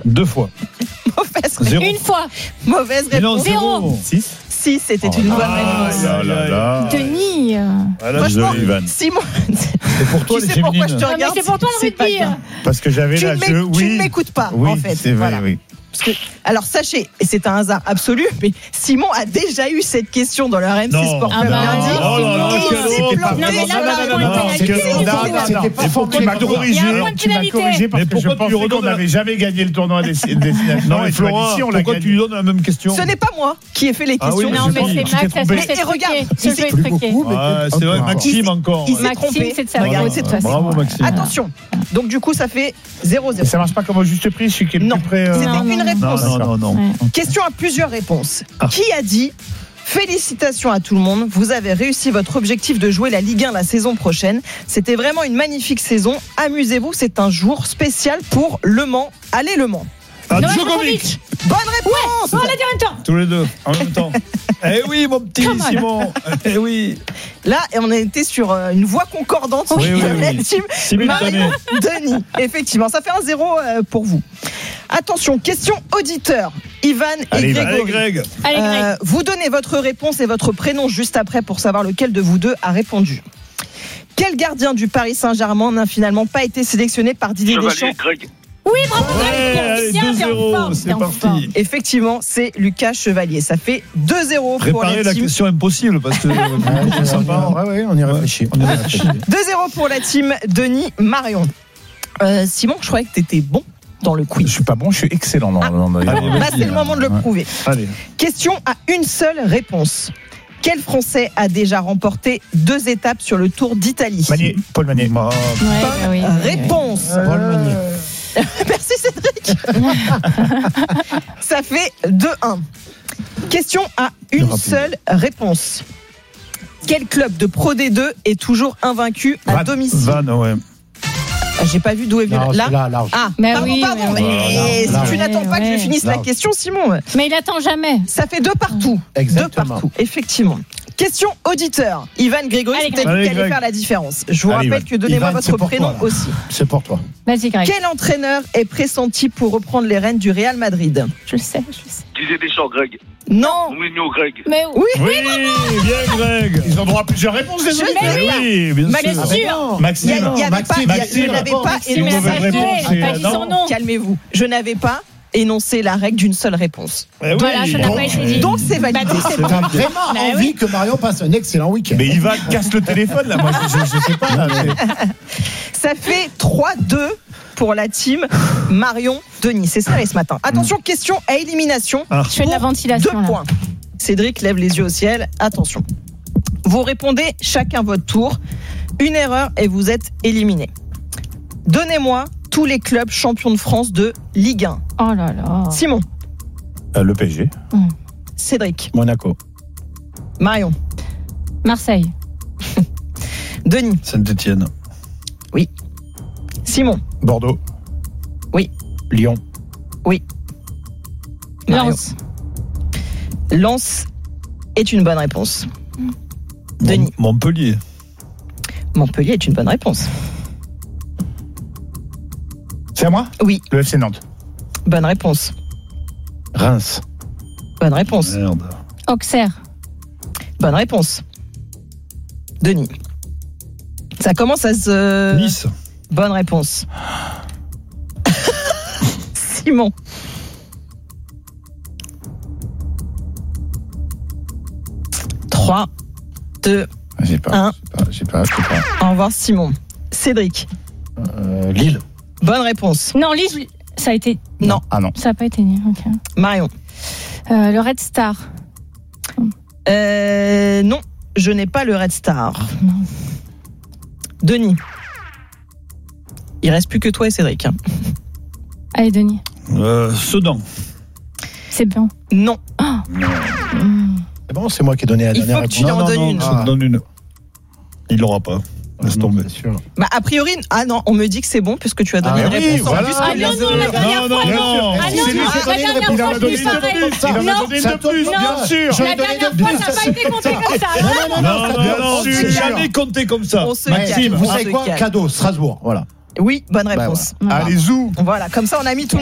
2 fois. Mauvaise réponse. 0. Une fois. Mauvaise réponse. 0. 6, c'était une bonne réponse. Denis. Franchement, Simon, C'est pour toi, tu les sais pourquoi je féminines. te mais regarde. c'est pour toi le c'est pas rugby. bien. Parce que j'avais Tu la ne jeu. tu ne m'écoutes pas, Oui, en fait. c'est vrai, Voilà. oui. Parce que, alors sachez, et c'est un hasard absolu, mais Simon a déjà eu cette question dans le RMC Non. Sport Ah Club bah, lundi. oh là là, Et il quel s'est horreur. planté Non, mais là, sur la non, bonne non, réponse. c'était Et pourquoi tu m'as corrigé? Il y a un point de Tu m'as pénalité. corrigé parce Mais que je pourquoi tu lui pensais qu'on redonnes n'avait jamais gagné le tournoi des destinations. Non, mais Et tu m'as dit, Florent, si, on l'a pourquoi gagné. tu lui donnes la même question? Ce n'est pas moi qui ai fait les Ah oui, questions. mais Non, je mais pense c'est que tu t'es Max, ça trompé. se fait Et regarde, truquer. il Ça se s'est fait plus truquer. Ah, c'est vrai, Maxime encore. Il s'est Maxime, trompé. c'est de sa Regarde, faute. c'est de toute façon. Bravo, Maxime. Attention. Donc du coup, ça fait 0-0. Et ça marche pas comme au juste prix, celui qui est le Non. plus près. C'était Non, une non, réponse. Non. Ouais. Question à plusieurs réponses. Ah. Qui a dit félicitations à tout le monde, vous avez réussi votre objectif de jouer la Ligue 1 la saison prochaine. C'était vraiment une magnifique saison. Amusez-vous, c'est un jour spécial pour Le Mans. Allez Le Mans. Novak Djokovic. Bonne réponse. On l'a dit en même temps. Tous les deux, en même temps. Eh oui, mon petit Come on. Simon. Eh oui. Là, on a été sur une voix concordante. Oui, oui, La oui. team Simultané. Marion, Denis. Effectivement, ça fait 1-0 pour vous. Attention, question auditeur. Ivan et Allez, Grégory. Allez, Greg. Allez, Greg. Vous donnez votre réponse et votre prénom juste après pour savoir lequel de vous deux a répondu. Quel gardien du Paris Saint-Germain n'a finalement pas été sélectionné par Didier Deschamps? Greg. Oui, bravo, Ouais, Greg. allez, Bien, bien 2-0, fort, c'est bien parti. fort. Effectivement, c'est Lucas Chevalier. Ça fait 2-0 pour Préparez la la team. question impossible parce que Ouais, on y réfléchit. 2-0 pour la team Denis Marion. Simon, je croyais que tu étais bon dans le Je quiz. suis pas bon, je suis excellent dans Allez, Là, c'est le moment de le prouver. Allez. Question à une seule réponse. Quel Français a déjà remporté 2 étapes sur le Tour d'Italie? Manier, Paul Manier. Ouais, bah oui, oui, oui. Réponse. Paul Manier. Merci Cédric. Ça fait 2-1. Question à une rapide. seule réponse. Quel club de Pro D2 est toujours invaincu à Vannes. domicile? Vannes, ouais. Ah, j'ai pas vu d'où est venu. Là. large. Ah, Mais pardon, oui, pardon. mais oui. Mais si Large. tu n'attends pas que je finisse la Large. question, Simon, Mais il attend jamais. ça fait 2 partout. Exactement. 2 partout, effectivement. Question auditeur. Ivan Grégory, Allez, c'est peut-être Greg. lui qui Allez, allait Greg. faire la différence. Je vous Allez, rappelle Ivan. que donnez-moi Ivan, votre c'est pour prénom toi, là. aussi. C'est pour toi. Vas-y, Greg. Quel entraîneur est pressenti pour reprendre les rênes du Real Madrid? Je le sais. Didier Deschamps, Greg. Non. Mourinho, Greg. Mais Oui. Oui, bien, Greg. Ils ont droit à plusieurs réponses, les Je autres. sais. Oui, bien Maxime. sûr. sûr. Il y a- Maxime. il y avait pas, Maxime. je n'avais pas Maxime, une mais mauvaise arrêtez, réponse, il a c'est- pas dit son non. nom. Calmez-vous. Je n'avais pas énoncé la règle d'une seule réponse. Eh oui. Voilà, ça n'a pas été dit. Donc c'est validé. Bah, donc, c'est bon. T'as vraiment Bah envie oui. que Marion passe un excellent week-end. Mais Ivan casse le téléphone, là. Moi, je sais pas. Là, Ça fait 3-2 pour la team Marion Denis. C'est ça ce matin. Attention, question à élimination. Je fais de la Pour ventilation. 2 là. points. Cédric lève les yeux au ciel. Attention. Vous répondez chacun votre tour. Une erreur et vous êtes éliminé. Donnez-moi tous les clubs champions de France de Ligue 1. Oh là là. Simon, Le PSG. Cédric, Monaco. Marion, Marseille. Denis, Saint-Etienne. Simon, Bordeaux. Oui. Lyon. Marion. Lens. Lens est une bonne réponse. Denis, Montpellier. Montpellier est une bonne réponse. C'est à moi? Oui, Le FC Nantes. bonne réponse. Reims. Bonne réponse. Merde. Auxerre. Bonne réponse. Denis. Ça commence à se... Nice. Bonne réponse. Simon. Trois, 2, J'ai pas. Un. J'ai pas. au revoir Simon. Cédric. Lille. Bonne réponse. Non, Lille, ça a été. Non. Ah non. Ça n'a pas été dit. Ok. Marion. Le Red Star. Non, je n'ai pas le Red Star. Non. Denis. Il reste plus que toi et Cédric. hein. Allez, Denis. Sedan. C'est bon. Non. C'est bon, c'est moi qui ai donné la Il dernière faut que tu réponse. en donnes une. Je te donne une. Il l'aura pas. Laisse tomber. C'est sûr. Bah, a priori, ah non, on me dit que c'est bon puisque tu as donné Ah une oui, réponse en voilà. plus. Ah que non, les non, autres. la dernière Non, fois, non, non. non. Ah C'est non, lui non, qui a donné la une dernière réponse. fois, Il a donné c'est une pareil. réponse. Il en a Non, donné une ça de plus, non. bien sûr. La dernière fois, ça n'a pas été compté comme ça. Non, non, c'est c'est sûr. jamais compté comme ça. On se Maxime, calme, Vous on savez se quoi? calme. Cadeau, Strasbourg. Voilà. Oui, bonne réponse. Allez, zou. Voilà, comme ça on a mis tout